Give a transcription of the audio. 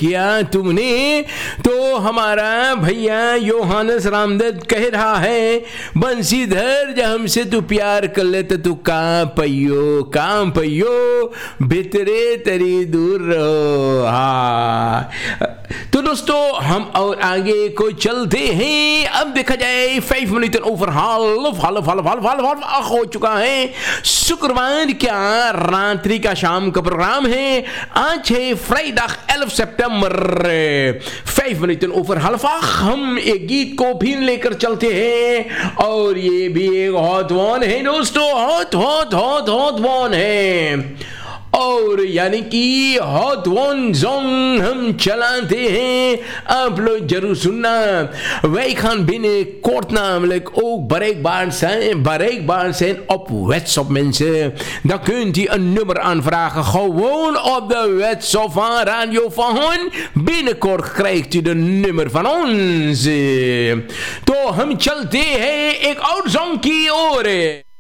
किया तुमने। तो हमारा भैया योहानस रामदत्त कह रहा है, बंसीधर जब हमसे तू प्यार कर ले तो तू काम पइयो भीतरे तरी दूर रहो। हाँ, तो दोस्तों हम और आगे को चलते हैं। अब देखा जाए 5 मिनट ओवर हो चुका है। शुक्रवार क्या रात्रि का शाम का प्रोग्राम है। आज है फ्राइडे 11 सितंबर। 5 मिनट ओवर हम एक गीत को भी लेकर चलते हैं और ये भी एक हॉट वन है दोस्तों, हॉट वन है और यानी कि हॉट वन सॉन्ग हम चलाते हैं, आप लोग जरूर सुनना। Wij gaan binnenkort namelijk ook bereikbaar zijn op WhatsApp mensen. Dan kunt u een nummer aanvragen gewoon op de WhatsApp van Radio Van Hoorn. Binnenkort krijgt u de nummer van ons. तो हम चलते हैं एक और song की ओर।